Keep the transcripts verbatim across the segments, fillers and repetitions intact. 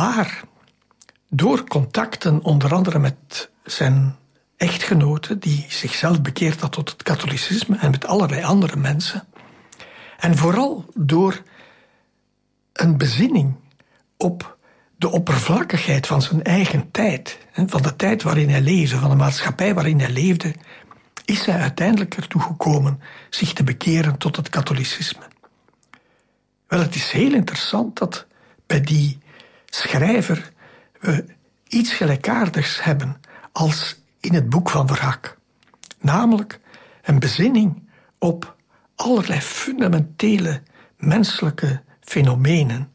Maar door contacten, onder andere met zijn echtgenote, die zichzelf bekeerd had tot het katholicisme, en met allerlei andere mensen, en vooral door een bezinning op de oppervlakkigheid van zijn eigen tijd, van de tijd waarin hij leefde, van de maatschappij waarin hij leefde, is hij uiteindelijk ertoe gekomen zich te bekeren tot het katholicisme. Wel, het is heel interessant dat bij die schrijver we iets gelijkaardigs hebben als in het boek van Verhaak. Namelijk een bezinning op allerlei fundamentele menselijke fenomenen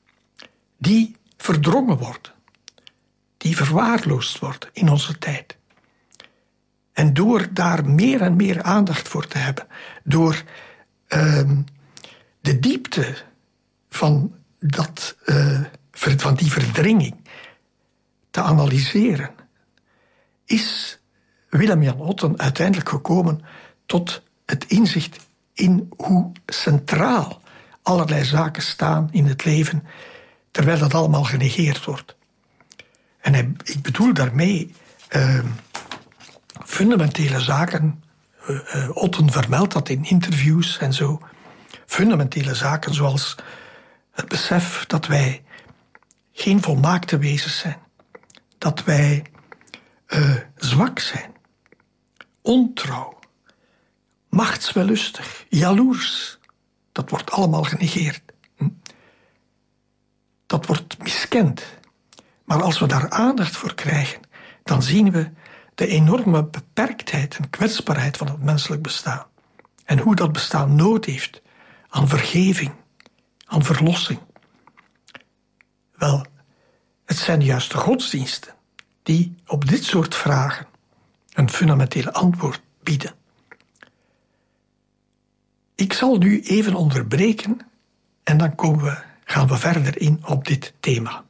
die verdrongen worden, die verwaarloosd worden in onze tijd. En door daar meer en meer aandacht voor te hebben, door uh, de diepte van, dat, uh, van die verdringing te analyseren, is Willem-Jan Otten uiteindelijk gekomen tot het inzicht in hoe centraal allerlei zaken staan in het leven, terwijl dat allemaal genegeerd wordt. En hij, ik bedoel daarmee uh, fundamentele zaken. Uh, uh, Otten vermeldt dat in interviews en zo. Fundamentele zaken zoals het besef dat wij geen volmaakte wezens zijn. Dat wij uh, zwak zijn. Ontrouw. Machtswellustig. Jaloers. Dat wordt allemaal genegeerd. Hm? Dat wordt miskend. Maar als we daar aandacht voor krijgen, dan zien we de enorme beperktheid en kwetsbaarheid van het menselijk bestaan. En hoe dat bestaan nood heeft aan vergeving, aan verlossing. Wel, het zijn juist de godsdiensten die op dit soort vragen een fundamentele antwoord bieden. Ik zal nu even onderbreken en dan komen we, gaan we verder in op dit thema.